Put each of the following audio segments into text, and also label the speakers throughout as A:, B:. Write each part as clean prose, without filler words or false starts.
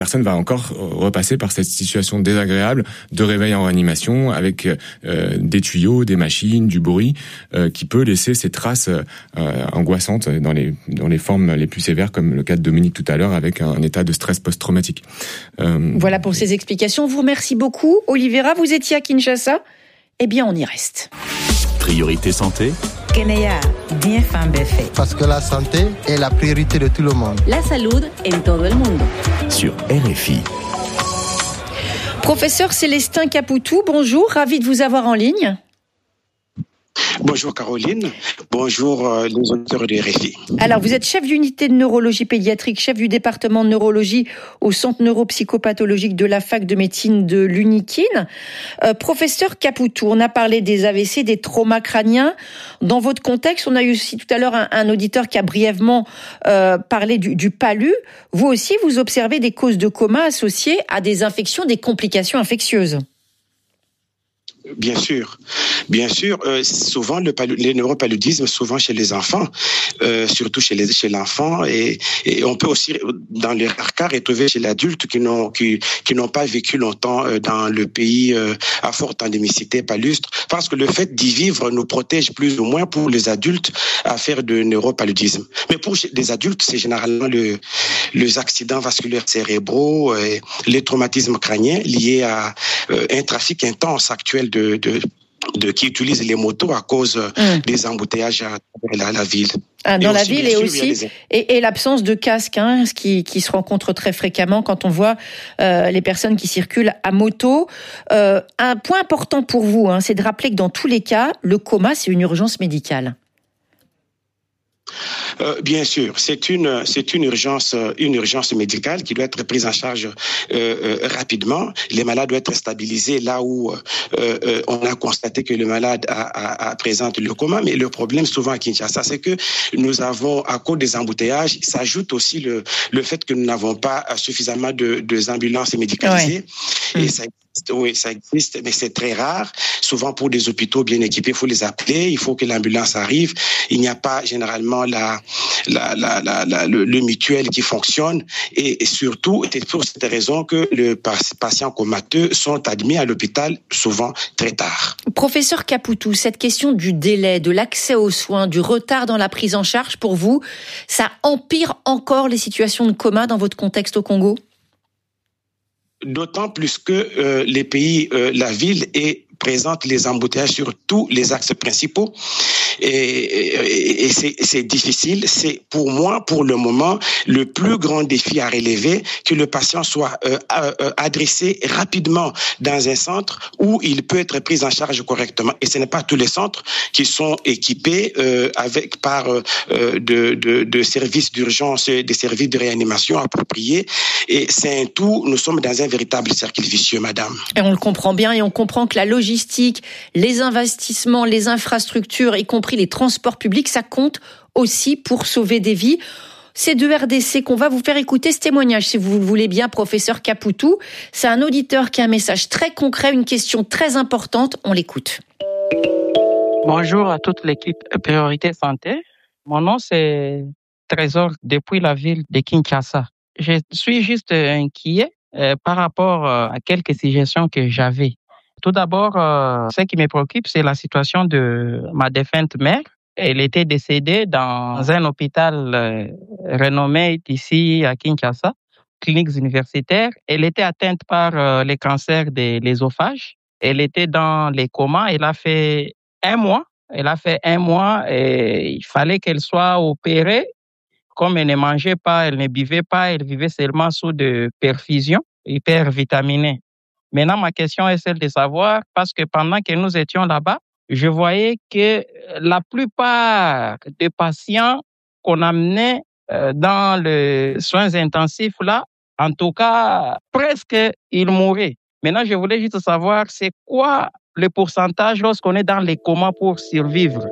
A: personne va encore repasser par cette situation désagréable de réveil en réanimation avec des tuyaux, des machines, du bruit qui peut laisser ses traces angoissantes dans les formes les plus sévères, comme le cas de Dominique tout à l'heure, avec un état de stress post-traumatique.
B: Voilà pour ces explications. Je vous remercie beaucoup. Oliveira, vous étiez à Kinshasa ? Eh bien, on y reste.
C: Priorité santé.
D: Kenya, bien fan BF.
E: Parce que la santé est la priorité de tout le monde.
D: La salud en todo el mundo.
C: Sur RFI.
B: Professeur Célestin Capoutou, bonjour, ravi de vous avoir en ligne.
F: Bonjour Caroline, bonjour les auditeurs de RFI.
B: Alors vous êtes chef d'unité de neurologie pédiatrique, chef du département de neurologie au centre neuropsychopathologique de la fac de médecine de l'Unikin. Professeur Capoutou, on a parlé des AVC, des traumas crâniens. Dans votre contexte, on a eu aussi tout à l'heure un auditeur qui a brièvement parlé du PALU. Vous aussi, vous observez des causes de coma associées à des infections, des complications infectieuses.
F: Bien sûr. Souvent les neuropaludismes, souvent chez les enfants, surtout chez l'enfant, et on peut aussi, dans les rares cas, retrouver chez l'adulte qui n'ont pas vécu longtemps dans le pays à forte endémicité palustre, parce que le fait d'y vivre nous protège plus ou moins pour les adultes à faire de neuropaludisme. Mais pour les adultes, c'est généralement les accidents vasculaires cérébraux, les traumatismes crâniens liés à un trafic intense actuel qui utilisent les motos à cause des embouteillages à la ville.
B: Dans la ville, et aussi et l'absence de casque, ce qui se rencontre très fréquemment quand on voit les personnes qui circulent à moto. Un point important pour vous, c'est de rappeler que dans tous les cas, le coma, c'est une urgence médicale.
F: Bien sûr, c'est une urgence médicale qui doit être prise en charge rapidement. Les malades doivent être stabilisés là où on a constaté que le malade présente le coma. Mais le problème souvent à Kinshasa, c'est que nous avons, à cause des embouteillages, s'ajoute aussi le fait que nous n'avons pas suffisamment de ambulances médicalisées. Ouais. Et ça existe, mais c'est très rare. Souvent, pour des hôpitaux bien équipés, il faut les appeler, il faut que l'ambulance arrive. Il n'y a pas généralement le mutuel qui fonctionne. Et surtout, c'est pour cette raison que les patients comateux sont admis à l'hôpital souvent très tard.
B: Professeur Capoutou, cette question du délai, de l'accès aux soins, du retard dans la prise en charge, pour vous, ça empire encore les situations de coma dans votre contexte au Congo ?
F: D'autant plus que les pays, la ville présente les embouteillages sur tous les axes principaux. Et c'est difficile. C'est pour moi, pour le moment, le plus grand défi à relever, que le patient soit adressé rapidement dans un centre où il peut être pris en charge correctement. Et ce n'est pas tous les centres qui sont équipés par de services d'urgence, des services de réanimation appropriés. Et c'est un tout. Nous sommes dans un véritable cercle vicieux, madame.
B: Et on le comprend bien, et on comprend que la logistique, les investissements, les infrastructures, y compris les transports publics, ça compte aussi pour sauver des vies. C'est de RDC qu'on va vous faire écouter ce témoignage, si vous le voulez bien, professeur Capoutou. C'est un auditeur qui a un message très concret, une question très importante. On l'écoute.
G: Bonjour à toute l'équipe Priorité Santé. Mon nom, c'est Trésor, depuis la ville de Kinshasa. Je suis juste inquiet par rapport à quelques suggestions que j'avais. Tout d'abord, ce qui me préoccupe, c'est la situation de ma défunte mère. Elle était décédée dans un hôpital renommé ici à Kinshasa, cliniques universitaires. Elle était atteinte par les cancers de l'œsophage. Elle était dans les comas. Elle a fait 1 mois. Et il fallait qu'elle soit opérée. Comme elle ne mangeait pas, elle ne buvait pas, elle vivait seulement sous de perfusion hypervitaminée. Maintenant, ma question est celle de savoir, parce que pendant que nous étions là-bas, je voyais que la plupart des patients qu'on amenait dans les soins intensifs, là, en tout cas, presque, ils mouraient. Maintenant, je voulais juste savoir, c'est quoi le pourcentage lorsqu'on est dans les comas pour survivre?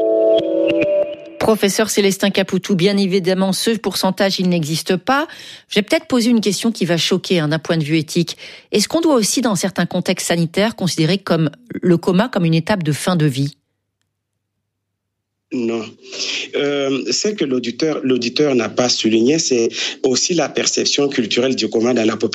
B: Professeur Célestin Capoutou, bien évidemment, ce pourcentage, il n'existe pas. Je vais peut-être poser une question qui va choquer d'un point de vue éthique. Est-ce qu'on doit aussi, dans certains contextes sanitaires, considérer comme le coma comme une étape de fin de vie ?
F: Non. Ce que l'auditeur n'a pas souligné, c'est aussi la perception culturelle du commun dans la population.